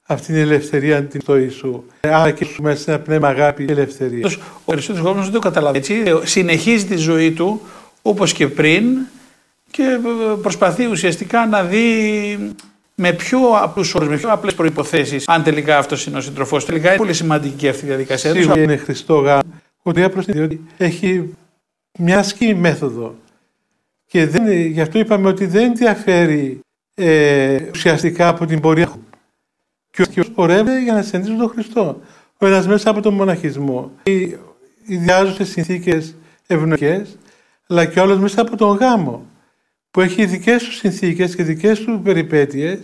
αυτή την ελευθερία την στο Ιησού. Άρα και μέσα σε ένα πνεύμα αγάπη και ελευθερία. Ο Αριστοτέλης όμως δεν το καταλαβαίνει έτσι. Συνεχίζει τη ζωή του όπως και πριν και προσπαθεί ουσιαστικά να δει με πιο απλούς όρους, με πιο απλές προϋποθέσεις, αν τελικά αυτός είναι ο σύντροφός. Τελικά είναι πολύ σημαντική αυτή η διαδικασία. Σίγουρα είναι Χριστό γάμο, διότι έχει μια ασκή μέθοδο. Και γι' αυτό είπαμε ότι δεν διαφέρει ουσιαστικά από την πορεία. Και ο πορεύεται για να συναντήσει τον Χριστό. Ο ένας μέσα από τον μοναχισμό. Ιδιάζονται συνθήκες ευνοϊκές, αλλά και ο άλλος μέσα από τον γάμο, που έχει δικές του συνθήκες και δικές του περιπέτειες